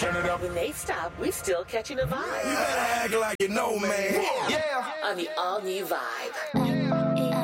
When they stop, we still catching a vibe. You better act like you know, man. On the all-new Vibe.